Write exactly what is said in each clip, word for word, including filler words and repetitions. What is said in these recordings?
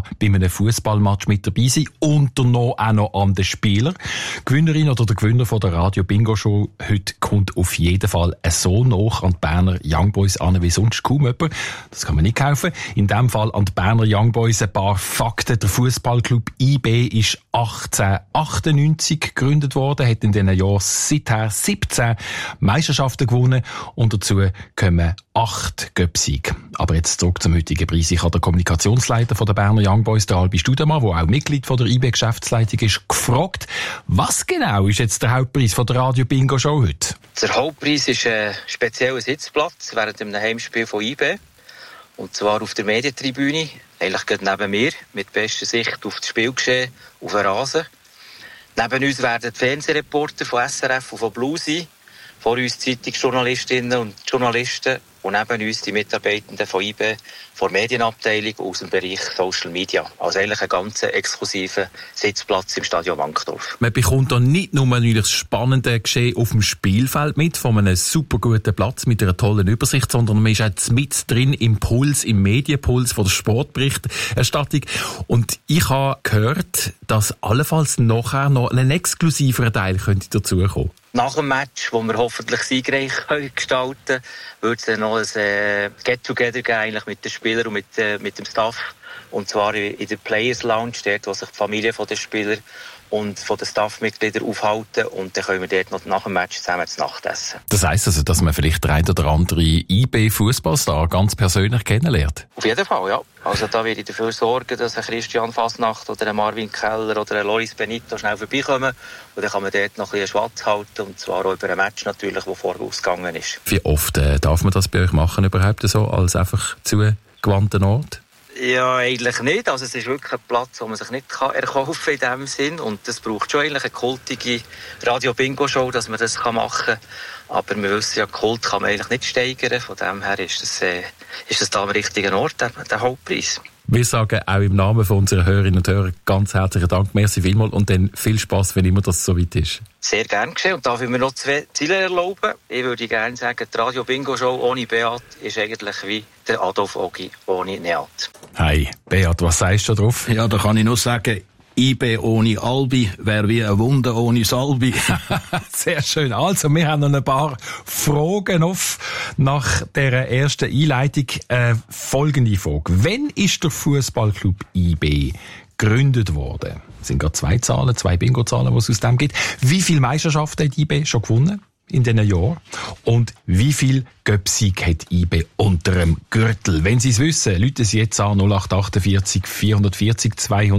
kann bei einem Fußballmatch mit dabei sein und noch auch noch an den Spieler. Gewinnerin oder der Gewinner von der Radio Bingo Show heute kommt auf jeden Fall so nah an die Berner Young Boys an wie sonst kaum jemand. Das kann man nicht kaufen. In dem Fall an die Berner Young Boys ein paar Fakten. Der Fußballclub I B ist achtzehnhundertachtundneunzig gegründet worden, hat in diesen Jahren seither siebzehn Meisterschaften gewonnen und dazu kommen acht Göpsiege. Aber jetzt zurück zum heutigen Preis. Ich habe den Kommunikationsleiter von der Berner Young Boys, der Albi Studemann, der auch Mitglied von der I B-Geschäftsleitung ist, gefragt, was genau ist jetzt der Hauptpreis von der Radio Bingo Show heute? Der Hauptpreis ist ein spezieller Sitzplatz während einem Heimspiel von I B. Und zwar auf der Medientribüne, eigentlich gerade neben mir, mit bester Sicht auf das Spielgeschehen, auf den Rasen. Neben uns werden die Fernsehreporter von S R F und von Blue sein, vor uns Zeitungsjournalistinnen und Journalisten und neben uns die Mitarbeitenden von I B, von der Medienabteilung aus dem Bereich Social Media. Also eigentlich ein ganz exklusiver Sitzplatz im Stadion Wankdorf. Man bekommt da nicht nur natürlich das spannende Geschehen auf dem Spielfeld mit, von einem super guten Platz mit einer tollen Übersicht, sondern man ist auch mit drin im Puls, im Medienpuls von der Sportberichterstattung. Und ich habe gehört, dass allenfalls nachher noch ein exklusiverer Teil könnte dazukommen. Nach dem Match, wo wir hoffentlich siegreich gestalten können, wird es dann noch ein äh, Get-Together geben, eigentlich mit den Spielern und mit, äh, mit dem Staff. Und zwar in der Players Lounge, dort, wo sich die Familie der Spieler und von den Staffmitgliedern aufhalten. Und dann können wir dort noch nach dem Match zusammen zu Nacht essen. Das heisst also, dass man vielleicht den einen oder anderen I B-Fußballstar ganz persönlich kennenlernt? Auf jeden Fall, ja. Also da werde ich dafür sorgen, dass ein Christian Fasnacht oder ein Marvin Keller oder ein Loris Benito schnell vorbeikommen. Und dann kann man dort noch ein bisschen Schwatz halten. Und zwar auch über ein Match natürlich, das vorausgegangen ist. Wie oft äh, darf man das bei euch machen überhaupt so, als einfach zugewandten Ort? Ja, eigentlich nicht. Also es ist wirklich ein Platz, wo man sich nicht erkaufen kann in diesem Sinn. Und das braucht schon eigentlich eine kultige Radio-Bingo-Show, dass man das machen kann. Aber wir wissen ja, Kult kann man eigentlich nicht steigern. Von dem her ist das, äh, ist das da am richtigen Ort, der, der Hauptpreis. Wir sagen auch im Namen von unseren Hörerinnen und Hörern ganz herzlichen Dank. Merci vielmals und dann viel Spass, wenn immer das so weit ist. Sehr gerne geschehen. Und darf ich mir noch zwei Ziele erlauben? Ich würde gerne sagen, die Radio-Bingo-Show ohne Beat ist eigentlich wie der Adolf Ogi ohne Neat. Hey, Beat, was sagst du drauf? Ja, da kann ich nur sagen, I B ohne Albi wäre wie eine Wunde ohne Salbi. Sehr schön. Also, wir haben noch ein paar Fragen auf nach dieser ersten Einleitung. Äh, folgende Frage. Wann ist der Fußballclub I B gegründet worden? Das sind gerade zwei Zahlen, zwei Bingo-Zahlen, die es aus dem gibt. Wie viele Meisterschaften hat I B schon gewonnen in diesen Jahren? Und wie viel Göpsieg hat I B unter dem Gürtel? Wenn Sie es wissen, rufen Sie jetzt an null acht achtundvierzig vierhundertvierzig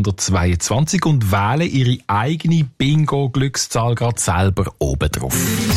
zweihundertzweiundzwanzig und wählen Ihre eigene Bingo-Glückszahl gerade selber oben drauf.